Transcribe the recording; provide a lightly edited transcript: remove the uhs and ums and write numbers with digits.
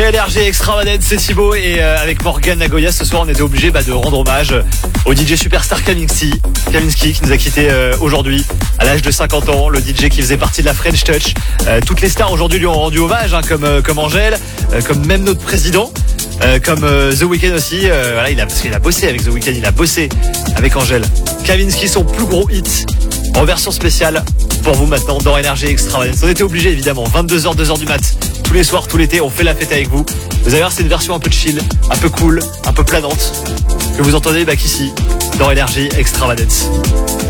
GLRG Extravagance, c'est Thibaut et avec Morgan Nagoya ce soir on était obligé de rendre hommage au DJ superstar Kavinsky qui nous a quitté aujourd'hui à l'âge de 50 ans, le DJ qui faisait partie de la French Touch. Toutes les stars aujourd'hui lui ont rendu hommage, comme Angèle, comme même notre président, comme The Weeknd aussi. Parce qu'il a bossé avec The Weeknd, il a bossé avec Angèle. Kavinsky, son plus gros hit en version spéciale pour vous maintenant dans Énergie Extravagance. On était obligé évidemment, 22h, 2h du mat. Tous les soirs, tout l'été, on fait la fête avec vous. Vous allez voir, c'est une version un peu chill, un peu cool, un peu planante, que vous entendez qu'ici, dans Énergie Extravagance.